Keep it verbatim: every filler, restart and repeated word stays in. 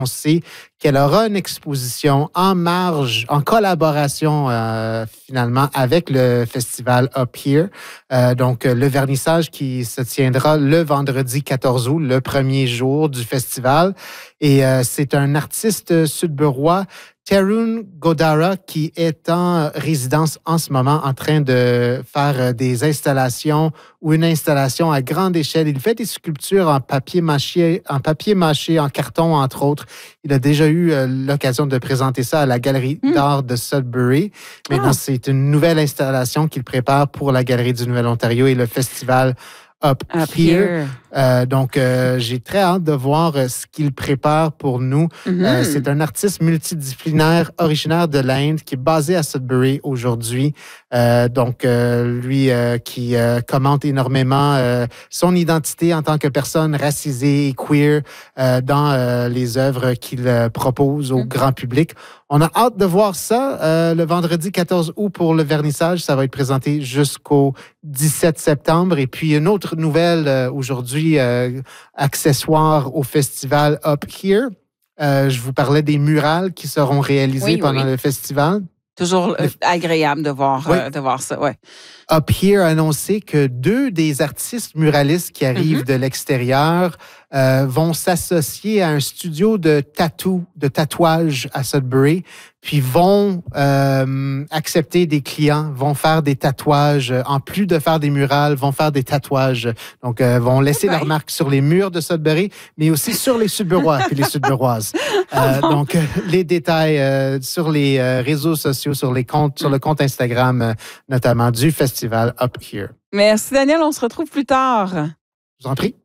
annoncé qu'elle aura une exposition en marge, en collaboration euh, finalement avec le festival Up Here. Euh, donc, le vernissage qui se tiendra le vendredi quatorze août, le premier jour du festival. Et euh, c'est un artiste sudburois, Tarun Godara, qui est en résidence en ce moment en train de faire des installations ou une installation à grande échelle. Il fait des sculptures en papier mâché, en papier mâché, en carton, entre autres. Il a déjà eu euh, l'occasion de présenter ça à la Galerie mmh. d'art de Sudbury. Maintenant, ah. c'est une nouvelle installation qu'il prépare pour la Galerie du Nouvel-Ontario et le festival Up, Up Here. here. Euh, donc, euh, j'ai très hâte de voir euh, ce qu'il prépare pour nous. Mm-hmm. Euh, c'est un artiste multidisciplinaire originaire de l'Inde qui est basé à Sudbury aujourd'hui. Euh, donc, euh, lui euh, qui euh, commente énormément euh, son identité en tant que personne racisée et queer euh, dans euh, les œuvres qu'il euh, propose au mm-hmm. grand public. On a hâte de voir ça euh, le vendredi quatorze août pour le vernissage. Ça va être présenté jusqu'au dix-sept septembre. Et puis, une autre nouvelle euh, aujourd'hui, Euh, accessoire au festival Up Here. Euh, je vous parlais des murales qui seront réalisées oui, pendant oui. le festival. Toujours euh, agréable de voir, oui. euh, de voir ça, ouais. Up Here a annoncé que deux des artistes muralistes qui arrivent mm-hmm. de l'extérieur euh, vont s'associer à un studio de tatou, de tatouage à Sudbury, puis vont euh, accepter des clients, vont faire des tatouages, en plus de faire des murales, vont faire des tatouages. Donc, euh, vont laisser okay. leur marque sur les murs de Sudbury, mais aussi sur les Sudburois et les Sudburoises. Euh, donc, euh, les détails euh, sur les euh, réseaux sociaux, sur les comptes, sur le compte Instagram, euh, notamment du festival Up Here. Merci, Daniel. On se retrouve plus tard. Je vous en prie.